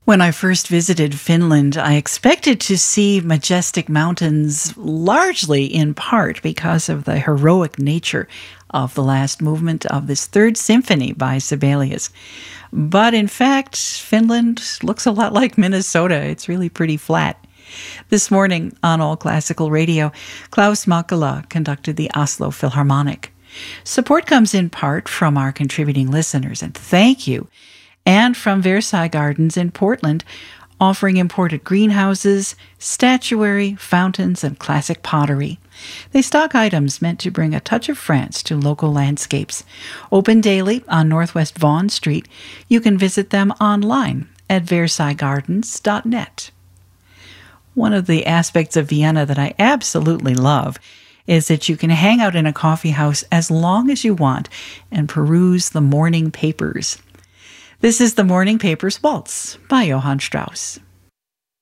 When I first visited Finland, I expected to see majestic mountains largely in part because of the heroic nature of the last movement of this third symphony by Sibelius. But in fact, Finland looks a lot like Minnesota. It's really pretty flat. This morning on All Classical Radio, Klaus Makala conducted the Oslo Philharmonic. Support comes in part from our contributing listeners, and thank you, and from Versailles Gardens in Portland, offering imported greenhouses, statuary, fountains, and classic pottery. They stock items meant to bring a touch of France to local landscapes. Open daily on Northwest Vaughan Street. You can visit them online at versaillesgardens.net. One of the aspects of Vienna that I absolutely love is that you can hang out in a coffee house as long as you want and peruse the morning papers. This is the Morning Papers Waltz by Johann Strauss.